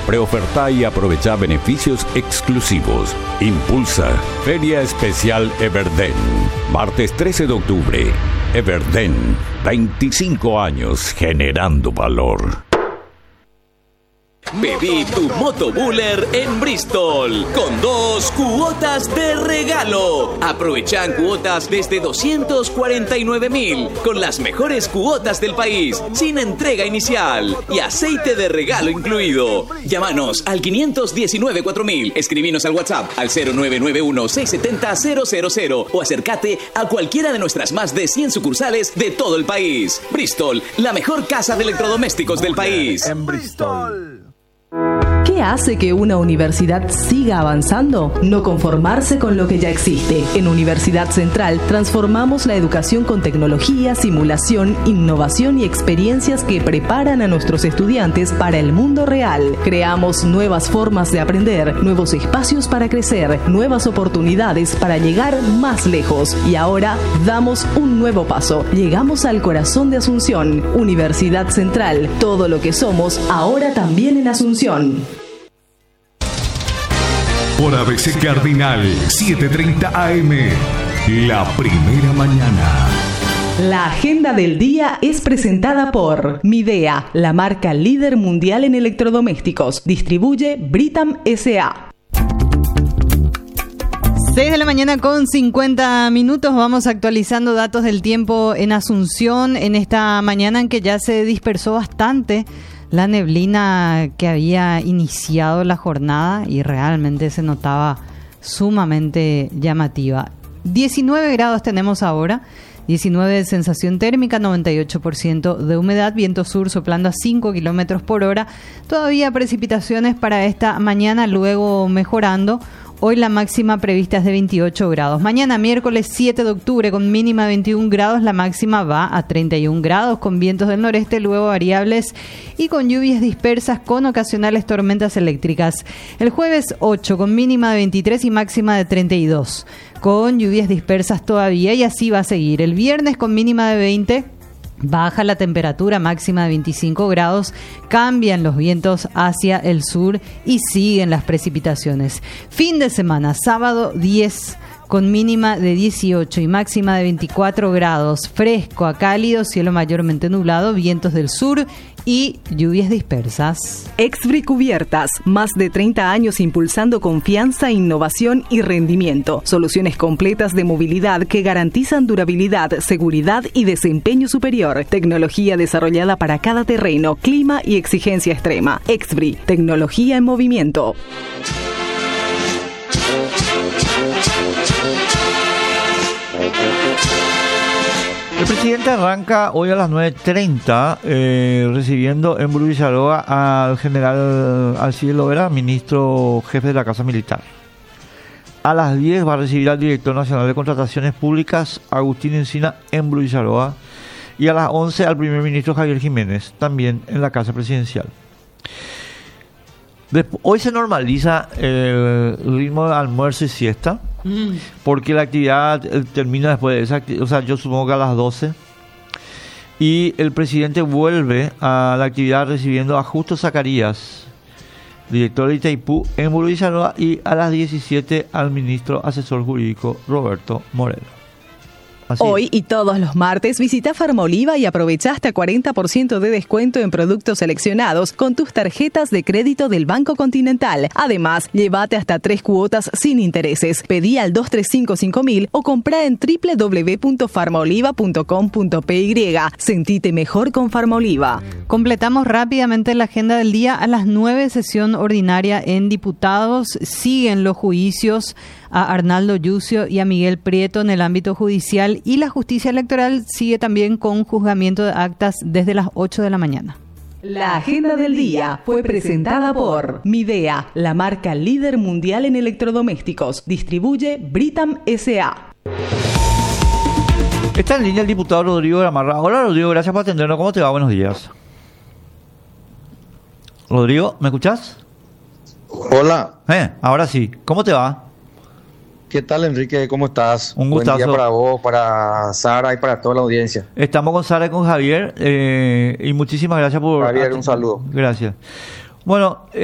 Preofertá y aprovecha beneficios exclusivos. Impulsa Feria Especial Everden. Martes 13 de octubre. Everden, 25 años generando valor. Viví tu Motobuller en Bristol con 2 cuotas de regalo. Aprovechan cuotas desde 249.000 con las mejores cuotas del país, sin entrega inicial y aceite de regalo incluido. Llámanos al 519-4000, escribinos al WhatsApp al 0991-670-000 o acércate a cualquiera de nuestras más de 100 sucursales de todo el país. Bristol, la mejor casa de electrodomésticos del país. En Bristol. ¿Qué hace que una universidad siga avanzando? No conformarse con lo que ya existe. En Universidad Central transformamos la educación con tecnología, simulación, innovación y experiencias que preparan a nuestros estudiantes para el mundo real. Creamos nuevas formas de aprender, nuevos espacios para crecer, nuevas oportunidades para llegar más lejos. Y ahora damos un nuevo paso. Llegamos al corazón de Asunción. Universidad Central. Todo lo que somos, ahora también en Asunción. Por ABC Cardinal 7:30 AM, la primera mañana. La agenda del día es presentada por Midea, la marca líder mundial en electrodomésticos. Distribuye Britam S.A. 6 de la mañana con 50 minutos. Vamos actualizando datos del tiempo en Asunción en esta mañana en que ya se dispersó bastante la neblina que había iniciado la jornada y realmente se notaba sumamente llamativa. 19 grados tenemos ahora, 19 de sensación térmica, 98% de humedad, viento sur soplando a 5 kilómetros por hora. Todavía precipitaciones para esta mañana, luego mejorando. Hoy la máxima prevista es de 28 grados. Mañana miércoles 7 de octubre con mínima de 21 grados, la máxima va a 31 grados con vientos del noreste, luego variables y con lluvias dispersas con ocasionales tormentas eléctricas. El jueves 8 con mínima de 23 y máxima de 32, con lluvias dispersas todavía y así va a seguir. El viernes con mínima de 20. Baja la temperatura, máxima de 25 grados, cambian los vientos hacia el sur y siguen las precipitaciones. Fin de semana, sábado 10 con mínima de 18 y máxima de 24 grados, fresco a cálido, cielo mayormente nublado, vientos del sur y lluvias dispersas. Exbri Cubiertas, más de 30 años impulsando confianza, innovación y rendimiento. Soluciones completas de movilidad que garantizan durabilidad, seguridad y desempeño superior. Tecnología desarrollada para cada terreno, clima y exigencia extrema. Exbri, tecnología en movimiento. El presidente arranca hoy a las 9:30 recibiendo en Bruisaroa al general Alcides Lovera, ministro jefe de la Casa Militar. A las 10 va a recibir al director nacional de Contrataciones Públicas, Agustín Encina, en Bruisaroa. Y a las 11 al primer ministro Javier Jiménez, también en la Casa Presidencial. Hoy se normaliza el ritmo de almuerzo y siesta, porque la actividad termina después de esa, o sea, yo supongo que a las 12. Y el presidente vuelve a la actividad recibiendo a Justo Zacarías, director de Itaipú, en Bruisaroa, y a las 17 al ministro asesor jurídico Roberto Moreno. Así. Hoy y todos los martes visita Farmoliva y aprovecha hasta 40% de descuento en productos seleccionados con tus tarjetas de crédito del Banco Continental. Además, llévate hasta 3 cuotas sin intereses. Pedí al 2355.000 o comprá en www.farmoliva.com.py. Sentite mejor con Farmoliva. Completamos rápidamente la agenda del día. A las 9, sesión ordinaria en diputados. Siguen los juicios a Arnaldo Yucio y a Miguel Prieto en el ámbito judicial, y la justicia electoral sigue también con juzgamiento de actas desde las 8 de la mañana. La agenda del día fue presentada por Midea, la marca líder mundial en electrodomésticos. Distribuye Britam S.A. Está en línea el diputado Rodrigo Gamarra. Hola Rodrigo, gracias por atendernos. ¿Cómo te va? Buenos días. Rodrigo, ¿me escuchás? Hola. Ahora sí. ¿Cómo te va? ¿Qué tal, Enrique? ¿Cómo estás? Un gustazo. Buen día para vos, para Sara y para toda la audiencia. Estamos con Sara y con Javier y muchísimas gracias por... Javier, un saludo. Gracias. Bueno,